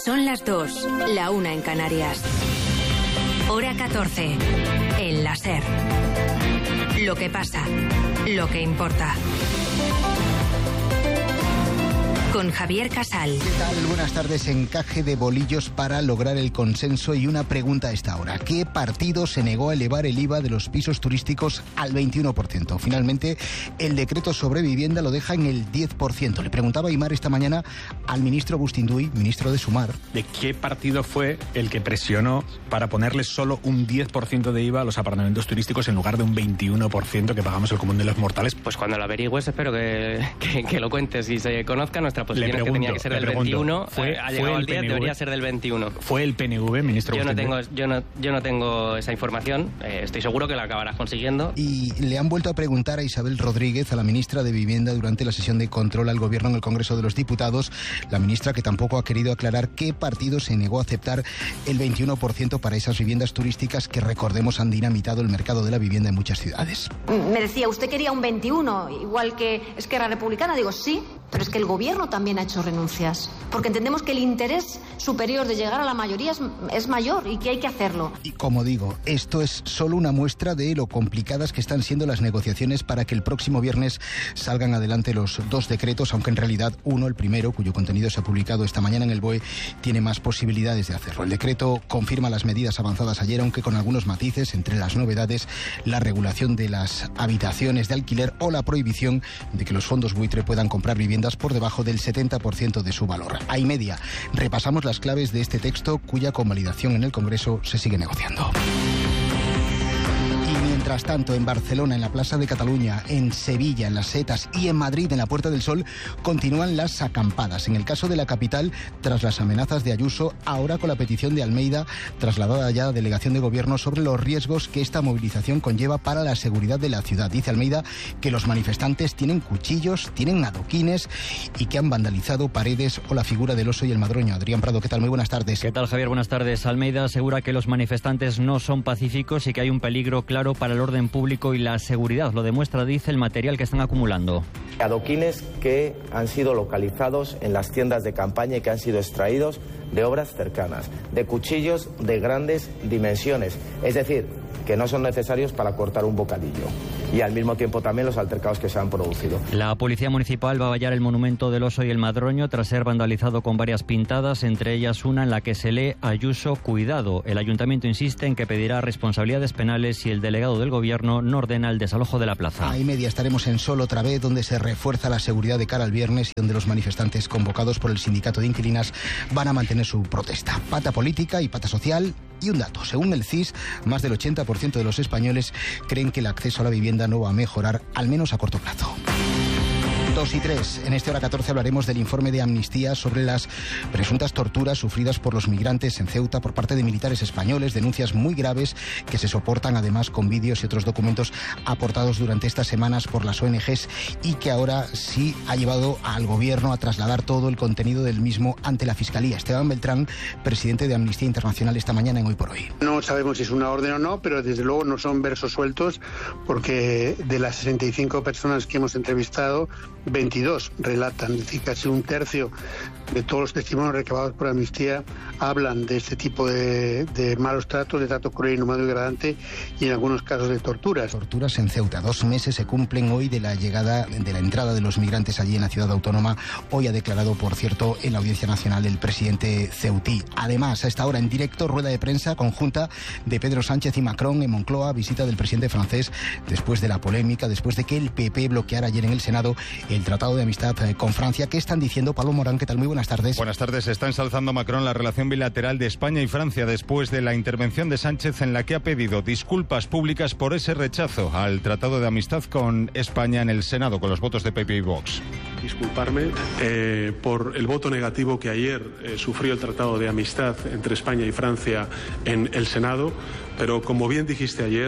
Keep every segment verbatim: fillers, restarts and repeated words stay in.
Son las dos, la una en Canarias. Hora catorce, en la SER. Lo que pasa, lo que importa. Con Javier Casal. ¿Qué tal? Buenas tardes. Encaje de bolillos para lograr el consenso y una pregunta a esta hora. ¿Qué partido se negó a elevar el I V A de los pisos turísticos al veintiuno por ciento? Finalmente, el decreto sobre vivienda lo deja en el diez por ciento. Le preguntaba Aimar esta mañana al ministro Bustinduy, ministro de Sumar. ¿De qué partido fue el que presionó para ponerle solo un diez por ciento de I V A a los apartamentos turísticos en lugar de un veintiuno por ciento que pagamos el común de los mortales? Pues cuando lo averigües espero que, que, que lo cuentes y se conozca nuestra posición. Pregunto, es que tenía que ser del pregunto, veintiuno, fue, eh, ha llegado fue el diez, debería ser del veintiuno. ¿Fue el P N V, ministro? Yo no tengo, yo no, yo no tengo esa información, eh, estoy seguro que la acabarás consiguiendo. Y le han vuelto a preguntar a Isabel Rodríguez, a la ministra de Vivienda, durante la sesión de control al gobierno en el Congreso de los Diputados, la ministra que tampoco ha querido aclarar qué partido se negó a aceptar el veintiuno por ciento para esas viviendas turísticas que, recordemos, han dinamitado el mercado de la vivienda en muchas ciudades. Me decía, usted quería un veintiuno, igual que Esquerra Republicana. Digo, sí, pero es que el gobierno también ha hecho renuncias, porque entendemos que el interés superior de llegar a la mayoría es, es mayor y que hay que hacerlo. Y como digo, esto es solo una muestra de lo complicadas que están siendo las negociaciones para que el próximo viernes salgan adelante los dos decretos, aunque en realidad uno, el primero, cuyo contenido se ha publicado esta mañana en el B O E, tiene más posibilidades de hacerlo. El decreto confirma las medidas avanzadas ayer, aunque con algunos matices, entre las novedades, la regulación de las habitaciones de alquiler o la prohibición de que los fondos buitre puedan comprar viviendas por debajo del setenta por ciento de su valor. A y media, repasamos las claves de este texto cuya convalidación en el Congreso se sigue negociando. Mientras tanto, en Barcelona, en la Plaza de Cataluña, en Sevilla, en las Setas y en Madrid, en la Puerta del Sol, continúan las acampadas. En el caso de la capital, tras las amenazas de Ayuso, ahora con la petición de Almeida, trasladada ya a Delegación de Gobierno, sobre los riesgos que esta movilización conlleva para la seguridad de la ciudad. Dice Almeida que los manifestantes tienen cuchillos, tienen adoquines y que han vandalizado paredes o la figura del oso y el madroño. Adrián Prado, ¿qué tal? Muy buenas tardes. ¿Qué tal, Javier? Buenas tardes. Almeida asegura que los manifestantes no son pacíficos y que hay un peligro claro para el orden público y la seguridad. Lo demuestra, dice, el material que están acumulando. Adoquines que han sido localizados en las tiendas de campaña y que han sido extraídos de obras cercanas, de cuchillos de grandes dimensiones, es decir, que no son necesarios para cortar un bocadillo. Y al mismo tiempo también los altercados que se han producido. La Policía Municipal va a vallar el monumento del oso y el madroño tras ser vandalizado con varias pintadas, entre ellas una en la que se lee Ayuso, cuidado. El Ayuntamiento insiste en que pedirá responsabilidades penales si el delegado del Gobierno no ordena el desalojo de la plaza. A y media estaremos en Sol otra vez, donde se refuerza la seguridad de cara al viernes y donde los manifestantes convocados por el Sindicato de Inquilinas van a mantener su protesta. Pata política y pata social. Y un dato, según el C I S, más del ochenta por ciento de los españoles creen que el acceso a la vivienda no va a mejorar, al menos a corto plazo. dos y tres. En este Hora catorce hablaremos del informe de Amnistía sobre las presuntas torturas sufridas por los migrantes en Ceuta por parte de militares españoles, denuncias muy graves que se soportan además con vídeos y otros documentos aportados durante estas semanas por las O N Ges y que ahora sí ha llevado al gobierno a trasladar todo el contenido del mismo ante la Fiscalía. Esteban Beltrán, presidente de Amnistía Internacional, esta mañana en Hoy por Hoy. No sabemos si es una orden o no, pero desde luego no son versos sueltos, porque de las sesenta y cinco personas que hemos entrevistado, veintidós relatan, es decir, casi un tercio de todos los testimonios recabados por Amnistía hablan de este tipo de, de malos tratos, de trato cruel, inhumano y degradante, y en algunos casos de torturas. Torturas en Ceuta. Dos meses se cumplen hoy de la llegada, de la entrada de los migrantes allí en la ciudad autónoma. Hoy ha declarado, por cierto, en la Audiencia Nacional el presidente ceutí. Además, a esta hora en directo, rueda de prensa conjunta de Pedro Sánchez y Macron en Moncloa, visita del presidente francés después de la polémica, después de que el P P bloqueara ayer en el Senado el Tratado de Amistad con Francia. ¿Qué están diciendo? Pablo Morán, ¿qué tal? Muy buenas tardes. Buenas tardes. Está ensalzando Macron la relación bilateral de España y Francia después de la intervención de Sánchez, en la que ha pedido disculpas públicas por ese rechazo al Tratado de Amistad con España en el Senado, con los votos de P P y Vox. Disculparme eh, por el voto negativo que ayer eh, sufrió el Tratado de Amistad entre España y Francia en el Senado, pero como bien dijiste ayer,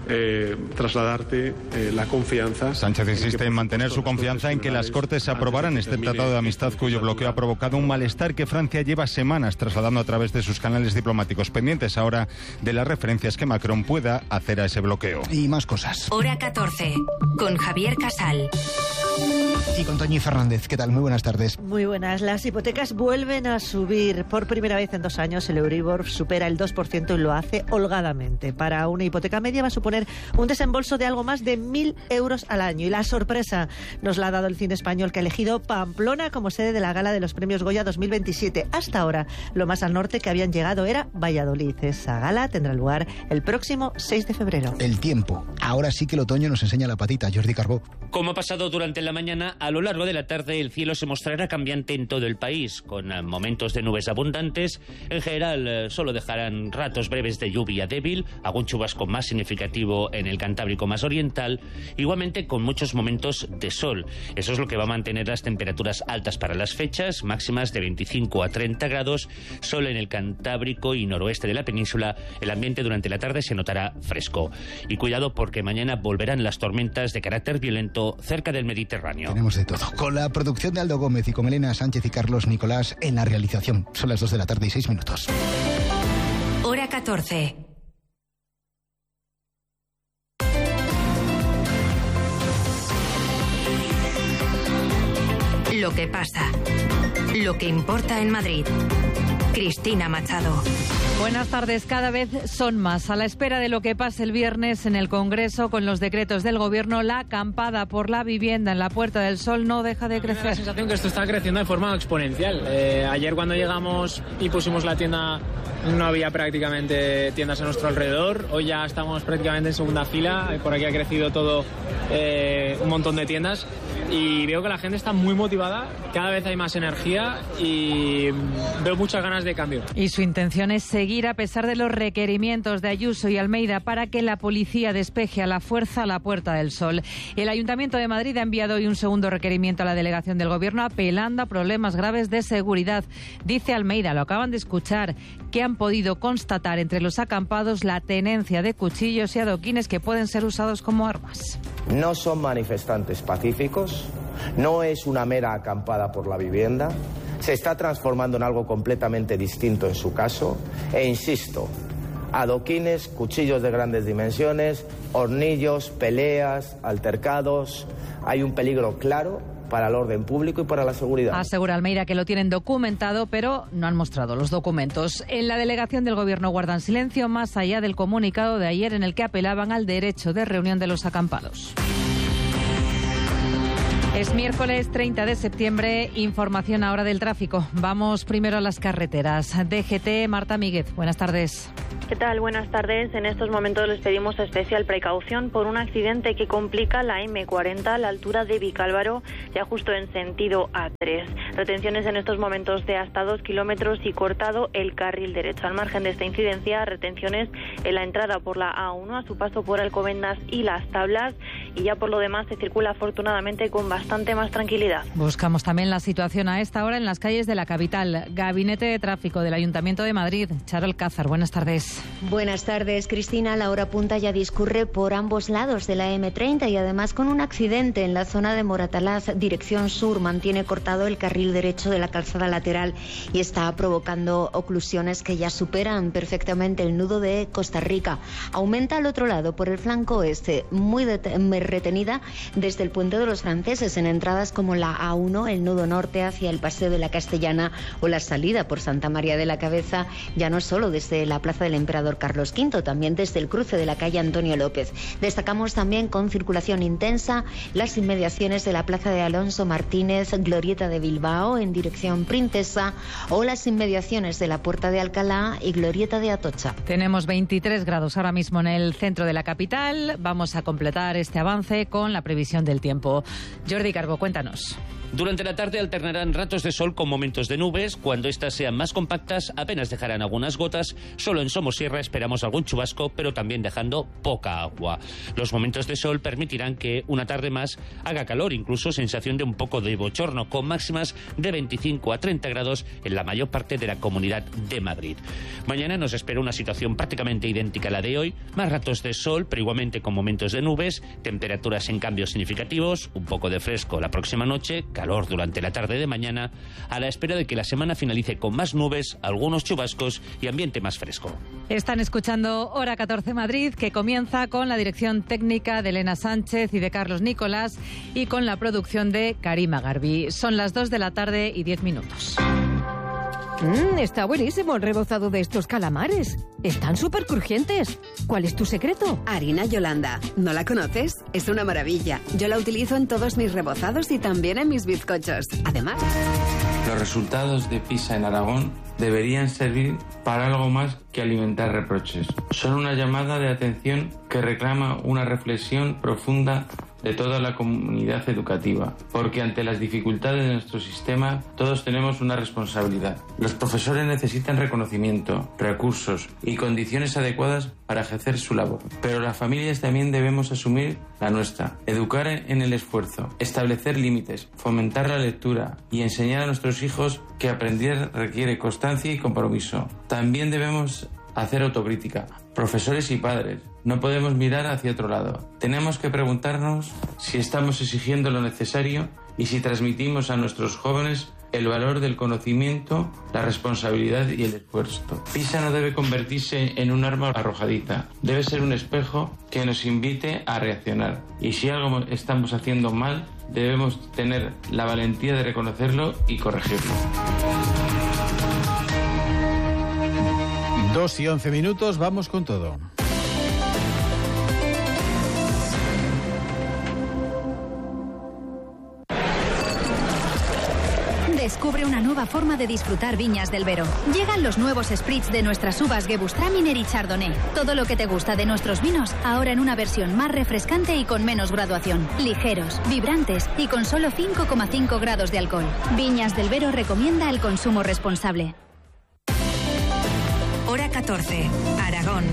eh, trasladarte eh, la confianza. Sánchez insiste en mantener su confianza en que las Cortes aprobarán este tratado de amistad cuyo bloqueo ha provocado un malestar que Francia lleva semanas trasladando a través de sus canales diplomáticos, pendientes ahora de las referencias que Macron pueda hacer a ese bloqueo. Y más cosas. Hora catorce, con Javier Casal. Y con Toñi Fernández. ¿Qué tal? Muy buenas tardes. Muy buenas. Las hipotecas vuelven a subir. Por primera vez en dos años el Euribor supera el dos por ciento y lo hace holgadamente. Para una hipoteca media va a suponer un desembolso de algo más de mil euros al año. Y la sorpresa nos la ha dado el cine español, que ha elegido Pamplona como sede de la gala de los premios Goya dos mil veintisiete. Hasta ahora, lo más al norte que habían llegado era Valladolid. Esa gala tendrá lugar el próximo seis de febrero. El tiempo. Ahora sí que el otoño nos enseña la patita. Jordi Carbó. Como ha pasado durante la mañana, a lo largo de la tarde el cielo se mostrará cambiante en todo el país, con momentos de nubes abundantes. En general, solo dejarán ratos breves de lluvia débil, algún chubasco más significativo en el Cantábrico más oriental, igualmente con muchos momentos de sol. Eso es lo que va a mantener las temperaturas altas para las fechas, máximas de veinticinco a treinta grados. Solo en el Cantábrico y noroeste de la península el ambiente durante la tarde se notará fresco. Y cuidado, porque mañana volverán las tormentas de carácter violento cerca del Mediterráneo. Tenemos de todo. Con la producción de Aldo Gómez y con Elena Sánchez y Carlos Nicolás en la realización. Son las dos de la tarde y seis minutos. Hora catorce. Lo que pasa. Lo que importa en Madrid. Cristina Machado. Buenas tardes. Cada vez son más. A la espera de lo que pase el viernes en el Congreso con los decretos del Gobierno, la acampada por la vivienda en la Puerta del Sol no deja de crecer. Me da la sensación que esto está creciendo de forma exponencial. Eh, ayer cuando llegamos y pusimos la tienda no había prácticamente tiendas a nuestro alrededor. Hoy ya estamos prácticamente en segunda fila. Por aquí ha crecido todo, eh, un montón de tiendas. Y veo que la gente está muy motivada, cada vez hay más energía y veo muchas ganas de cambio. Y su intención es seguir a pesar de los requerimientos de Ayuso y Almeida para que la policía despeje a la fuerza la Puerta del Sol. El Ayuntamiento de Madrid ha enviado hoy un segundo requerimiento a la delegación del Gobierno apelando a problemas graves de seguridad. Dice Almeida, lo acaban de escuchar, que han podido constatar entre los acampados la tenencia de cuchillos y adoquines que pueden ser usados como armas. No son manifestantes pacíficos, no es una mera acampada por la vivienda, se está transformando en algo completamente distinto en su caso, e insisto, adoquines, cuchillos de grandes dimensiones, hornillos, peleas, altercados, hay un peligro claro para el orden público y para la seguridad. Asegura Almeida que lo tienen documentado, pero no han mostrado los documentos. En la delegación del Gobierno guardan silencio más allá del comunicado de ayer en el que apelaban al derecho de reunión de los acampados. Es miércoles treinta de septiembre, información ahora del tráfico. Vamos primero a las carreteras. D G T, Marta Míguez, buenas tardes. ¿Qué tal? Buenas tardes. En estos momentos les pedimos especial precaución por un accidente que complica la eme cuarenta a la altura de Vicálvaro, ya justo en sentido A tres. Retenciones en estos momentos de hasta dos kilómetros y cortado el carril derecho. Al margen de esta incidencia, retenciones en la entrada por la A uno a su paso por Alcobendas y Las Tablas, y ya por lo demás se circula afortunadamente con bastante más tranquilidad. Buscamos también la situación a esta hora en las calles de la capital. Gabinete de Tráfico del Ayuntamiento de Madrid. Charo Alcázar, buenas tardes. Buenas tardes, Cristina. La hora punta ya discurre por ambos lados de la eme treinta y además con un accidente en la zona de Moratalaz, dirección sur. Mantiene cortado el carril derecho de la calzada lateral y está provocando oclusiones que ya superan perfectamente el nudo de Costa Rica. Aumenta al otro lado por el flanco oeste, muy retenida desde el Puente de los Franceses en entradas como la A uno, el nudo norte hacia el Paseo de la Castellana o la salida por Santa María de la Cabeza, ya no solo desde la Plaza del Emperador Carlos quinto, también desde el cruce de la calle Antonio López. Destacamos también con circulación intensa las inmediaciones de la Plaza de Alonso Martínez, Glorieta de Bilbao en dirección Princesa, o las inmediaciones de la Puerta de Alcalá y Glorieta de Atocha. Tenemos veintitrés grados ahora mismo en el centro de la capital. Vamos a completar este avance con la previsión del tiempo. Jordi Cargo, cuéntanos. Durante la tarde alternarán ratos de sol con momentos de nubes. Cuando estas sean más compactas, apenas dejarán algunas gotas. Solo en Somosierra esperamos algún chubasco, pero también dejando poca agua. Los momentos de sol permitirán que una tarde más haga calor, incluso sensación de un poco de bochorno, con máximas de veinticinco a treinta grados en la mayor parte de la Comunidad de Madrid. Mañana nos espera una situación prácticamente idéntica a la de hoy, más ratos de sol, pero igualmente con momentos de nubes, temperaturas en cambios significativos, un poco de fresco la próxima noche, calor durante la tarde de mañana, a la espera de que la semana finalice con más nubes, algunos chubascos y ambiente más fresco. Están escuchando Hora catorce Madrid, que comienza con la dirección técnica de Elena Sánchez y de Carlos Nicolás y con la producción de Karima Garbi. Son las dos de la tarde y diez minutos. Mmm, está buenísimo el rebozado de estos calamares. Están súper crujientes. ¿Cuál es tu secreto? Harina Yolanda. ¿No la conoces? Es una maravilla. Yo la utilizo en todos mis rebozados y también en mis bizcochos. Además... Los resultados de PISA en Aragón deberían servir para algo más que alimentar reproches. Son una llamada de atención que reclama una reflexión profunda de toda la comunidad educativa, porque ante las dificultades de nuestro sistema todos tenemos una responsabilidad. Los profesores necesitan reconocimiento, recursos y condiciones adecuadas para ejercer su labor, pero las familias también debemos asumir la nuestra, educar en el esfuerzo, establecer límites, fomentar la lectura y enseñar a nuestros hijos que aprender requiere constancia y compromiso. También debemos hacer autocrítica, profesores y padres. No podemos mirar hacia otro lado. Tenemos que preguntarnos si estamos exigiendo lo necesario y si transmitimos a nuestros jóvenes el valor del conocimiento, la responsabilidad y el esfuerzo. PISA no debe convertirse en un arma arrojadiza. Debe ser un espejo que nos invite a reaccionar. Y si algo estamos haciendo mal, debemos tener la valentía de reconocerlo y corregirlo. Dos y once minutos, vamos con todo. Descubre una nueva forma de disfrutar Viñas del Vero. Llegan los nuevos spritz de nuestras uvas Gewürztraminer y Chardonnay. Todo lo que te gusta de nuestros vinos, ahora en una versión más refrescante y con menos graduación. Ligeros, vibrantes y con solo cinco coma cinco grados de alcohol. Viñas del Vero recomienda el consumo responsable. Hora catorce, Aragón.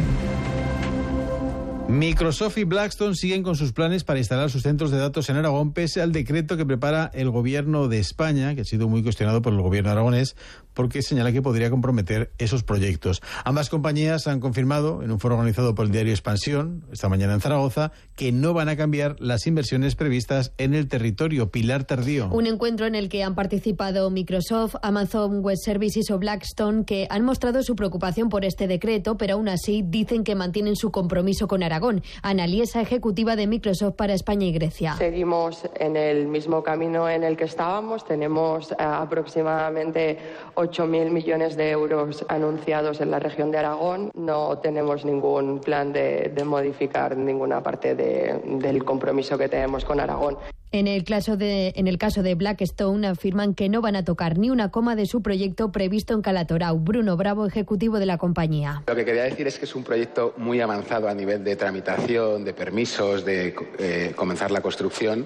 Microsoft y Blackstone siguen con sus planes para instalar sus centros de datos en Aragón, pese al decreto que prepara el gobierno de España, que ha sido muy cuestionado por el gobierno aragonés, porque señala que podría comprometer esos proyectos. Ambas compañías han confirmado, en un foro organizado por el diario Expansión, esta mañana en Zaragoza, que no van a cambiar las inversiones previstas en el territorio. Pilar Tardío. Un encuentro en el que han participado Microsoft, Amazon Web Services o Blackstone, que han mostrado su preocupación por este decreto, pero aún así dicen que mantienen su compromiso con Aragón. Ana Liesa, ejecutiva de Microsoft para España y Grecia. Seguimos en el mismo camino en el que estábamos. Tenemos eh, aproximadamente ocho mil millones de euros anunciados en la región de Aragón. No tenemos ningún plan de, de modificar ninguna parte de, del compromiso que tenemos con Aragón. En el, caso de, en el caso de Blackstone afirman que no van a tocar ni una coma de su proyecto previsto en Calatorao. Bruno Bravo, ejecutivo de la compañía. Lo que quería decir es que es un proyecto muy avanzado a nivel de tramitación, de permisos, de eh, comenzar la construcción.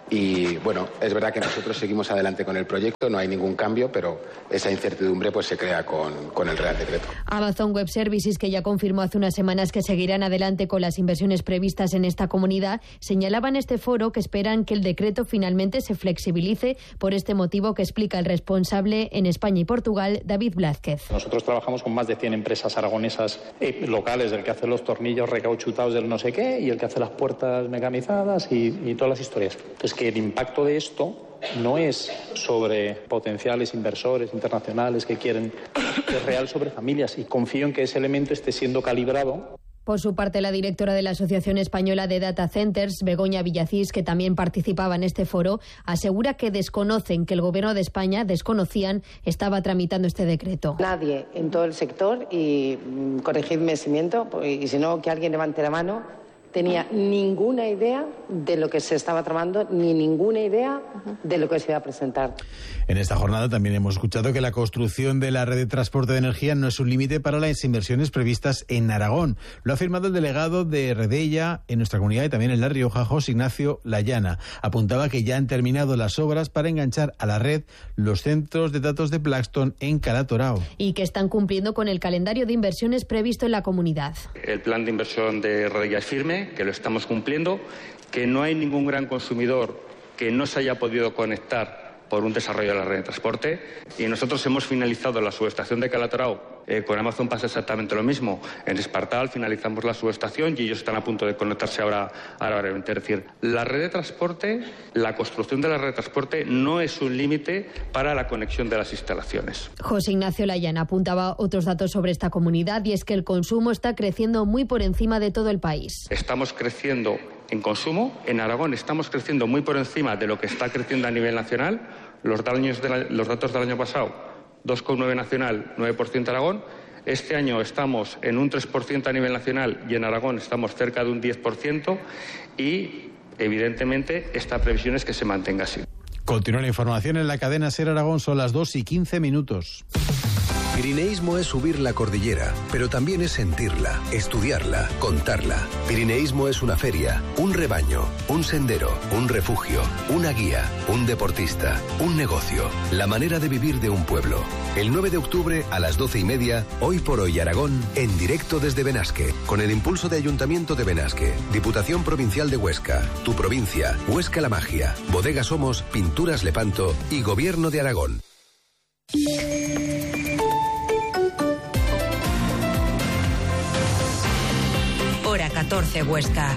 Y bueno, es verdad que nosotros seguimos adelante con el proyecto, no hay ningún cambio, pero esa incertidumbre pues se crea con, con el Real Decreto. Amazon Web Services, que ya confirmó hace unas semanas que seguirán adelante con las inversiones previstas en esta comunidad, señalaba en este foro que esperan que el decreto finalmente se flexibilice por este motivo que explica el responsable en España y Portugal, David Blázquez. Nosotros trabajamos con más de cien empresas aragonesas eh, locales, el que hace los tornillos recauchutados del no sé qué y el que hace las puertas mecanizadas y, y todas las historias. Es que el impacto de esto no es sobre potenciales inversores internacionales que quieren, es real sobre familias, y confío en que ese elemento esté siendo calibrado. Por su parte, la directora de la Asociación Española de Data Centers, Begoña Villacís, que también participaba en este foro, asegura que desconocen que el Gobierno de España, desconocían, estaba tramitando este decreto. Nadie en todo el sector, y corregidme si miento, y si no, que alguien levante la mano, tenía ninguna idea de lo que se estaba tramando, ni ninguna idea de lo que se iba a presentar. En esta jornada también hemos escuchado que la construcción de la red de transporte de energía no es un límite para las inversiones previstas en Aragón. Lo ha afirmado el delegado de Redella en nuestra comunidad y también en La Rioja, José Ignacio Layana. Apuntaba que ya han terminado las obras para enganchar a la red los centros de datos de Blackstone en Calatorao. Y que están cumpliendo con el calendario de inversiones previsto en la comunidad. El plan de inversión de Redella es firme, que lo estamos cumpliendo, que no hay ningún gran consumidor que no se haya podido conectar por un desarrollo de la red de transporte, y nosotros hemos finalizado la subestación de Calatorao. Eh, con Amazon pasa exactamente lo mismo. En Espartal finalizamos la subestación y ellos están a punto de conectarse ahora, ahora brevemente. Es decir, la red de transporte, la construcción de la red de transporte no es un límite para la conexión de las instalaciones. José Ignacio Layana apuntaba otros datos sobre esta comunidad, y es que el consumo está creciendo muy por encima de todo el país. Estamos creciendo en consumo. En Aragón estamos creciendo muy por encima de lo que está creciendo a nivel nacional. Los, daños de la, los datos del año pasado, dos coma nueve nacional, nueve por ciento Aragón. Este año estamos en un tres por ciento a nivel nacional y en Aragón estamos cerca de un diez por ciento y, evidentemente, esta previsión es que se mantenga así. Continúa la información en la cadena SER Aragón, son las dos y quince minutos. Pirineísmo es subir la cordillera, pero también es sentirla, estudiarla, contarla. Pirineísmo es una feria, un rebaño, un sendero, un refugio, una guía, un deportista, un negocio, la manera de vivir de un pueblo. El nueve de octubre a las doce y media, Hoy por Hoy Aragón, en directo desde Benasque, con el impulso de Ayuntamiento de Benasque, Diputación Provincial de Huesca, Tu Provincia, Huesca La Magia, Bodega Somos, Pinturas Lepanto y Gobierno de Aragón. Hora catorce, Huesca.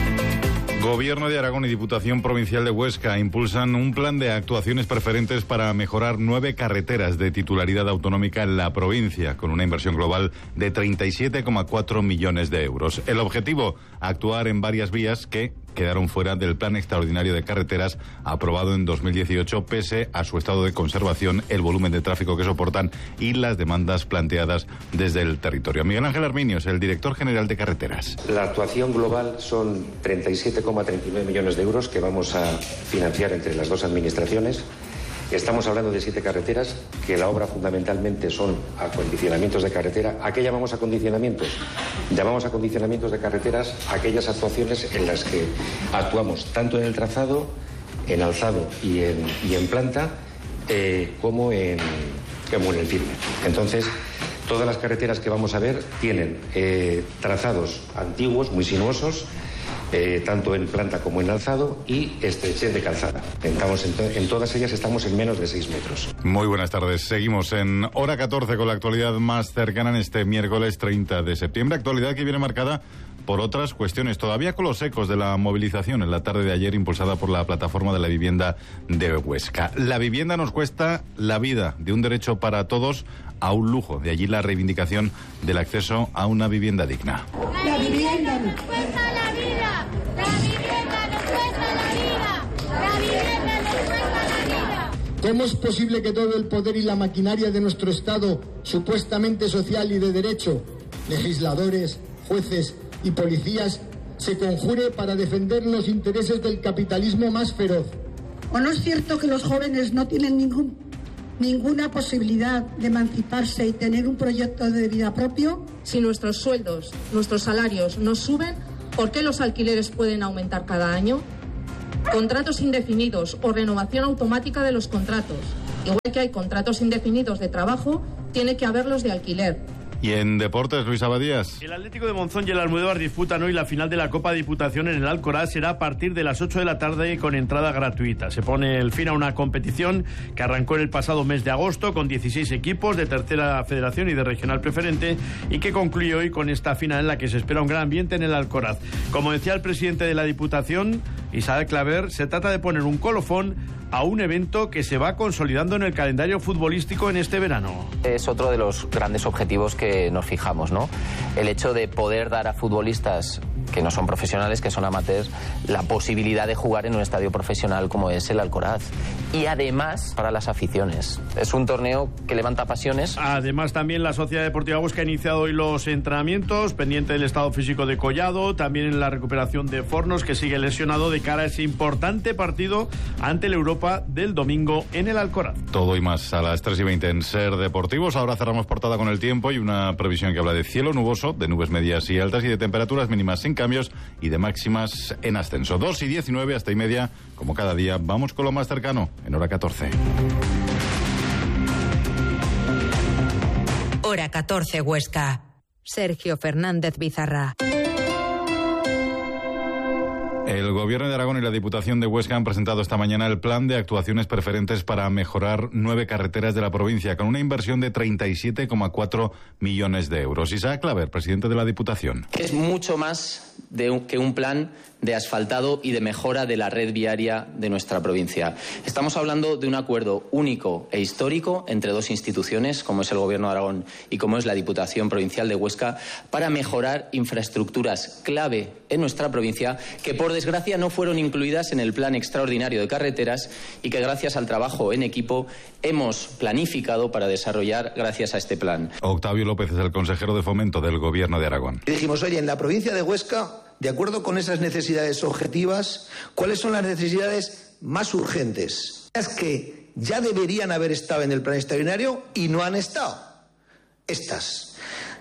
Gobierno de Aragón y Diputación Provincial de Huesca impulsan un plan de actuaciones preferentes para mejorar nueve carreteras de titularidad autonómica en la provincia, con una inversión global de treinta y siete coma cuatro millones de euros. El objetivo, actuar en varias vías que quedaron fuera del Plan Extraordinario de Carreteras aprobado en dos mil dieciocho, pese a su estado de conservación, el volumen de tráfico que soportan y las demandas planteadas desde el territorio. Miguel Ángel Arminios, el director general de Carreteras. La actuación global son treinta y siete coma treinta y nueve millones de euros que vamos a financiar entre las dos administraciones. Estamos hablando de siete carreteras, que la obra fundamentalmente son acondicionamientos de carretera. ¿A qué llamamos acondicionamientos? Llamamos acondicionamientos de carreteras aquellas actuaciones en las que actuamos tanto en el trazado, en alzado y en, y en planta, eh, como, en, como en el firme. Entonces, todas las carreteras que vamos a ver tienen eh, trazados antiguos, muy sinuosos, Eh, tanto en planta como en alzado, y estrechez de calzada. Estamos en, to en todas ellas estamos en menos de seis metros. Muy buenas tardes. Seguimos en Hora catorce con la actualidad más cercana en este miércoles treinta de septiembre. Actualidad que viene marcada por otras cuestiones, todavía con los ecos de la movilización en la tarde de ayer impulsada por la Plataforma de la Vivienda de Huesca. La vivienda nos cuesta la vida, de un derecho para todos a un lujo. De allí la reivindicación del acceso a una vivienda digna. La vivienda nos cuesta la vida. La vivienda nos cuesta la vida. La vivienda nos cuesta la vida. ¿Cómo es posible que todo el poder y la maquinaria de nuestro Estado, supuestamente social y de derecho, legisladores, jueces y policías, se conjure para defender los intereses del capitalismo más feroz? ¿O no es cierto que los jóvenes no tienen ningún, ninguna posibilidad de emanciparse y tener un proyecto de vida propio? Si nuestros sueldos, nuestros salarios no suben, ¿por qué los alquileres pueden aumentar cada año? Contratos indefinidos o renovación automática de los contratos. Igual que hay contratos indefinidos de trabajo, tiene que haberlos de alquiler. Y en deportes, Luis Abadías. El Atlético de Monzón y el Almudévar disputan hoy la final de la Copa Diputación en el Alcoraz. Será a partir de las ocho de la tarde con entrada gratuita. Se pone el fin a una competición que arrancó en el pasado mes de agosto con dieciséis equipos de tercera federación y de regional preferente, y que concluye hoy con esta final en la que se espera un gran ambiente en el Alcoraz. Como decía el presidente de la Diputación, Isabel Claver, se trata de poner un colofón a un evento que se va consolidando en el calendario futbolístico en este verano. Es otro de los grandes objetivos que nos fijamos, ¿no? El hecho de poder dar a futbolistas que no son profesionales, que son amateurs, la posibilidad de jugar en un estadio profesional como es el Alcoraz. Y además, para las aficiones. Es un torneo que levanta pasiones. Además, también la Sociedad Deportiva Huesca ha iniciado hoy los entrenamientos, pendiente del estado físico de Collado, también en la recuperación de Fornos, que sigue lesionado de cara a ese importante partido ante la Europa del domingo en el Alcoraz. Todo y más a las tres y veinte en Ser Deportivos. Ahora cerramos portada con el tiempo y una previsión que habla de cielo nuboso, de nubes medias y altas y de temperaturas mínimas sin cambios y de máximas en ascenso. dos y diecinueve hasta y media, como cada día. Vamos con lo más cercano, en hora catorce. Hora catorce Huesca. Sergio Fernández Bizarra. El Gobierno de Aragón y la Diputación de Huesca han presentado esta mañana el plan de actuaciones preferentes para mejorar nueve carreteras de la provincia, con una inversión de treinta y siete coma cuatro millones de euros. Isaac Claver, presidente de la Diputación. Es mucho más de un, que un plan de asfaltado y de mejora de la red viaria de nuestra provincia. Estamos hablando de un acuerdo único e histórico entre dos instituciones, como es el Gobierno de Aragón y como es la Diputación Provincial de Huesca, para mejorar infraestructuras clave en nuestra provincia que, por desgracia, no fueron incluidas en el Plan Extraordinario de Carreteras y que, gracias al trabajo en equipo, hemos planificado para desarrollar gracias a este plan. Octavio López es el consejero de Fomento del Gobierno de Aragón. Y dijimos, oye, en la provincia de Huesca, de acuerdo con esas necesidades objetivas, ¿cuáles son las necesidades más urgentes? Las que ya deberían haber estado en el plan extraordinario y no han estado. Estas.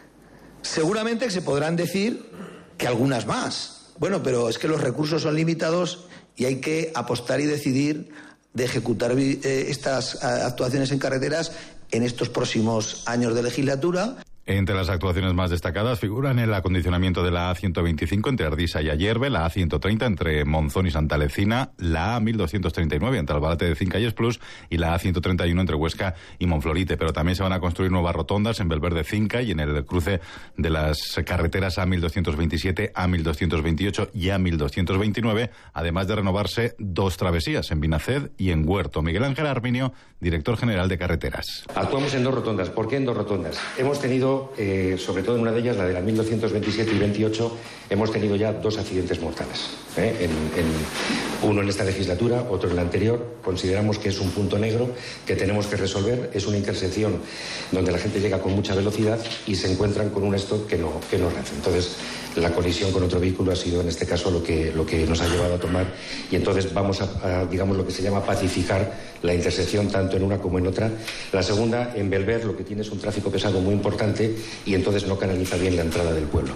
Seguramente se podrán decir que algunas más. Bueno, pero es que los recursos son limitados y hay que apostar y decidir de ejecutar eh, estas actuaciones en carreteras en estos próximos años de legislatura. Entre las actuaciones más destacadas figuran el acondicionamiento de la A ciento veinticinco entre Ardisa y Ayerbe, la A ciento treinta entre Monzón y Santa Lecina, la A mil doscientos treinta y nueve entre Albalate de Cinca y Esplus y la A ciento treinta y uno entre Huesca y Monflorite. Pero también se van a construir nuevas rotondas en Belverde Cinca y en el cruce de las carreteras A mil doscientos veintisiete, A mil doscientos veintiocho y A mil doscientos veintinueve, además de renovarse dos travesías en Binaced y en Huerto. Miguel Ángel Arminio, director general de Carreteras. Actuamos en dos rotondas. ¿Por qué en dos rotondas? Hemos tenido Eh, sobre todo en una de ellas, la de la mil doscientos veintisiete y veintiocho, hemos tenido ya dos accidentes mortales. ¿eh? En, en, uno en esta legislatura, otro en la anterior. Consideramos que es un punto negro que tenemos que resolver. Es una intersección donde la gente llega con mucha velocidad y se encuentran con un stop que no, que no hace. Entonces, la colisión con otro vehículo ha sido en este caso lo que, lo que nos ha llevado a tomar. Y entonces vamos a, a, digamos, lo que se llama pacificar la intersección tanto en una como en otra. La segunda, en Belver, lo que tiene es un tráfico pesado muy importante y entonces no canaliza bien la entrada del pueblo.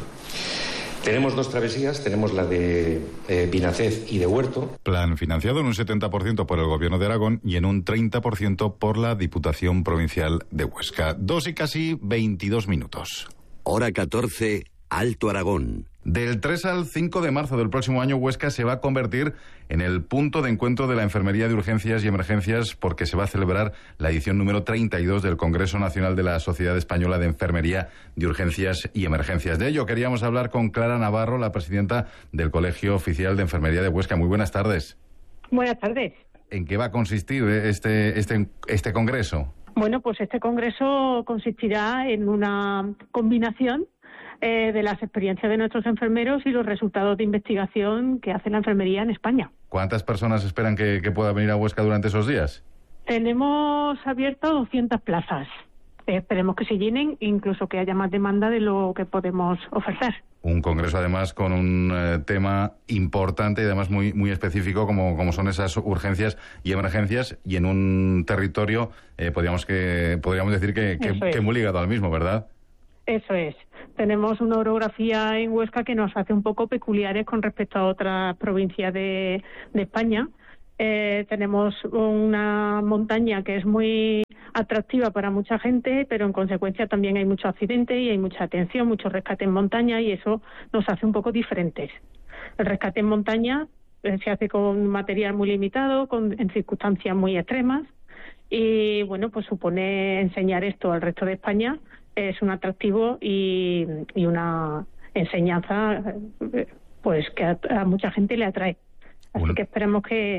Tenemos dos travesías, tenemos la de eh, Binaced y de Huerto. Plan financiado en un setenta por ciento por el Gobierno de Aragón y en un treinta por ciento por la Diputación Provincial de Huesca. Dos y casi veintidós minutos. Hora catorce, Alto Aragón. Del tres al cinco de marzo del próximo año, Huesca se va a convertir en el punto de encuentro de la Enfermería de Urgencias y Emergencias, porque se va a celebrar la edición número treinta y dos del Congreso Nacional de la Sociedad Española de Enfermería de Urgencias y Emergencias. De ello queríamos hablar con Clara Navarro, la presidenta del Colegio Oficial de Enfermería de Huesca. Muy buenas tardes. Buenas tardes. ¿En qué va a consistir este, este, este congreso? Bueno, pues este congreso consistirá en una combinación Eh, de las experiencias de nuestros enfermeros y los resultados de investigación que hace la enfermería en España. ¿Cuántas personas esperan que, que pueda venir a Huesca durante esos días? Tenemos abiertas doscientas plazas. Eh, esperemos que se llenen, incluso que haya más demanda de lo que podemos ofrecer. Un congreso, además, con un eh, tema importante y además muy muy específico, como, como son esas urgencias y emergencias, y en un territorio, eh, podríamos, que, podríamos decir que, que, es. que muy ligado al mismo, ¿verdad? Eso es. Tenemos una orografía en Huesca que nos hace un poco peculiares con respecto a otras provincias de, de España. Eh, tenemos una montaña que es muy atractiva para mucha gente, pero en consecuencia también hay mucho accidente y hay mucha atención, mucho rescate en montaña, y eso nos hace un poco diferentes. El rescate en montaña eh, se hace con material muy limitado, con, en circunstancias muy extremas, y bueno, pues supone enseñar esto al resto de España. Es un atractivo y, y una enseñanza pues que a, a mucha gente le atrae. Así que esperemos que,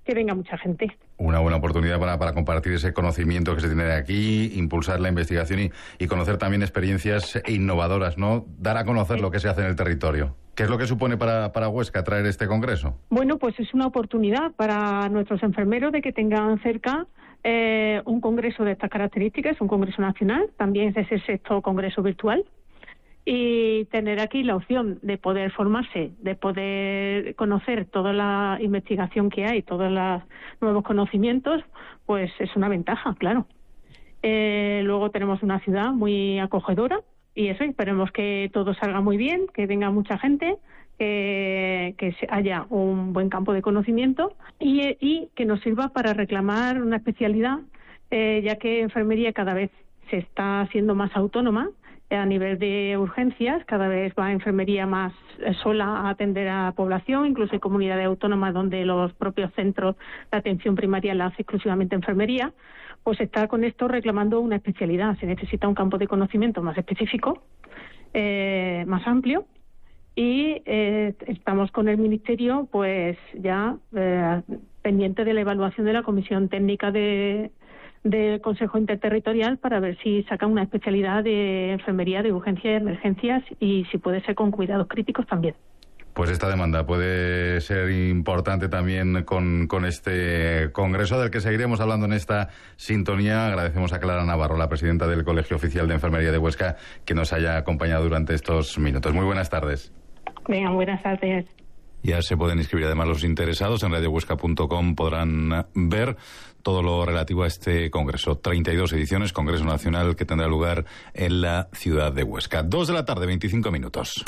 que venga mucha gente. Una buena oportunidad para, para compartir ese conocimiento que se tiene de aquí, impulsar la investigación y, y conocer también experiencias innovadoras, ¿no? Dar a conocer sí. lo que se hace en el territorio. ¿Qué es lo que supone para, para Huesca traer este congreso? Bueno, pues es una oportunidad para nuestros enfermeros de que tengan cerca eh, un congreso de estas características, un congreso nacional, también es el sexto congreso virtual, y tener aquí la opción de poder formarse, de poder conocer toda la investigación que hay, todos los nuevos conocimientos, pues es una ventaja, claro. Eh, luego tenemos una ciudad muy acogedora y eso, esperemos que todo salga muy bien, que venga mucha gente, que, que haya un buen campo de conocimiento y, y que nos sirva para reclamar una especialidad, eh, ya que enfermería cada vez se está haciendo más autónoma. A nivel de urgencias, cada vez va enfermería más sola a atender a la población, incluso hay comunidades autónomas donde los propios centros de atención primaria la hace exclusivamente enfermería, pues está con esto reclamando una especialidad. Se necesita un campo de conocimiento más específico, eh, más amplio, y eh, estamos con el Ministerio pues ya eh, pendiente de la evaluación de la Comisión Técnica de del Consejo Interterritorial para ver si sacan una especialidad de enfermería de urgencias y emergencias y si puede ser con cuidados críticos también. Pues esta demanda puede ser importante también con, con este congreso del que seguiremos hablando en esta sintonía. Agradecemos a Clara Navarro, la presidenta del Colegio Oficial de Enfermería de Huesca, que nos haya acompañado durante estos minutos. Muy buenas tardes. Venga, buenas tardes. Ya se pueden inscribir además los interesados en radio huesca punto com, podrán ver todo lo relativo a este congreso. treinta y dos ediciones, Congreso Nacional que tendrá lugar en la ciudad de Huesca. Dos de la tarde, veinticinco minutos.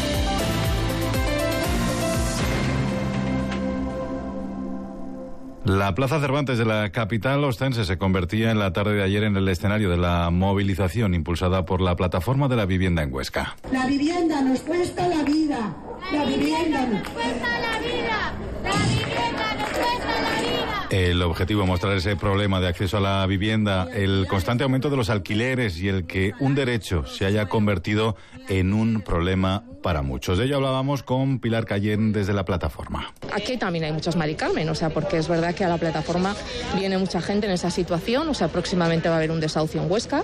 La Plaza Cervantes de la capital ostense se convertía en la tarde de ayer en el escenario de la movilización impulsada por la Plataforma de la Vivienda en Huesca. La vivienda nos cuesta la vida. La vivienda nos cuesta la vida. La vivienda nos cuesta la vida. El objetivo, mostrar ese problema de acceso a la vivienda, el constante aumento de los alquileres y el que un derecho se haya convertido en un problema para muchos. De ello hablábamos con Pilar Cayén desde la plataforma. Aquí también hay muchos Mari Carmen, o sea, porque es verdad que a la plataforma viene mucha gente en esa situación, o sea, próximamente va a haber un desahucio en Huesca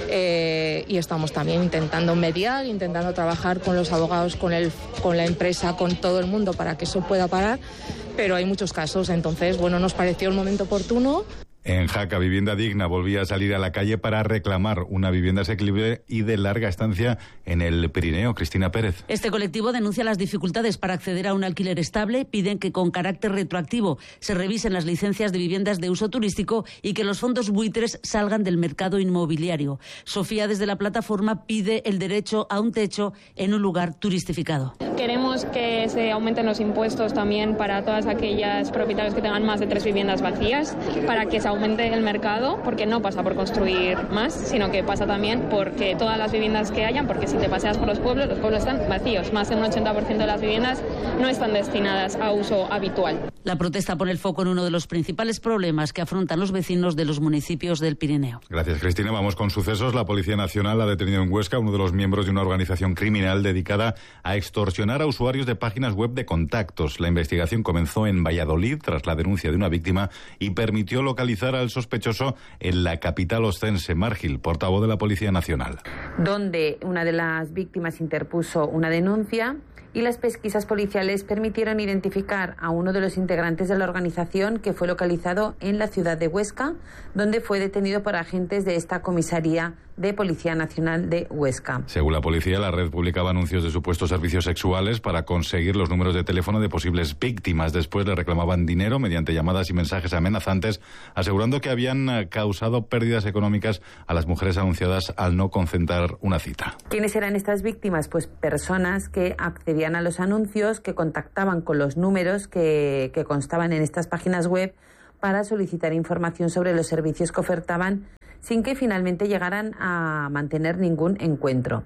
eh, y estamos también intentando mediar, intentando trabajar con los abogados, con, el, con la empresa, con todo el mundo para que eso pueda parar, pero hay muchos casos, entonces, bueno, nos pareció el momento oportuno. En Jaca, Vivienda Digna volvía a salir a la calle para reclamar una vivienda asequible y de larga estancia en el Pirineo. Cristina Pérez. Este colectivo denuncia las dificultades para acceder a un alquiler estable, piden que con carácter retroactivo se revisen las licencias de viviendas de uso turístico y que los fondos buitres salgan del mercado inmobiliario. Sofía, desde la plataforma, pide el derecho a un techo en un lugar turistificado. Queremos que se aumenten los impuestos también para todas aquellas propietarios que tengan más de tres viviendas vacías, para que se aumente el mercado, porque no pasa por construir más, sino que pasa también porque todas las viviendas que hayan, porque si te paseas por los pueblos, los pueblos están vacíos, más de un ochenta por ciento de las viviendas no están destinadas a uso habitual. La protesta pone el foco en uno de los principales problemas que afrontan los vecinos de los municipios del Pirineo. Gracias, Cristina. Vamos con sucesos. La Policía Nacional ha detenido en Huesca a uno de los miembros de una organización criminal dedicada a extorsionar a usuarios de páginas web de contactos. La investigación comenzó en Valladolid tras la denuncia de una víctima y permitió localizar al sospechoso en la capital ostense. Margil, portavoz de la Policía Nacional. Donde una de las víctimas interpuso una denuncia y las pesquisas policiales permitieron identificar a uno de los integrantes de la organización, que fue localizado en la ciudad de Huesca, donde fue detenido por agentes de esta comisaría de Policía Nacional de Huesca. Según la policía, la red publicaba anuncios de supuestos servicios sexuales para conseguir los números de teléfono de posibles víctimas. Después le reclamaban dinero mediante llamadas y mensajes amenazantes, asegurando que habían causado pérdidas económicas a las mujeres anunciadas al no concentrar una cita. ¿Quiénes eran estas víctimas? Pues personas que accedían a los anuncios, que contactaban con los números que, que constaban en estas páginas web para solicitar información sobre los servicios que ofertaban, sin que finalmente llegaran a mantener ningún encuentro.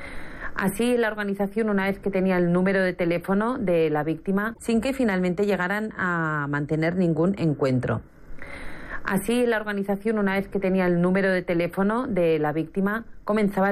Así, la organización, una vez que tenía el número de teléfono de la víctima, sin que finalmente llegaran a mantener ningún encuentro. Así, la organización, una vez que tenía el número de teléfono de la víctima, comenzaba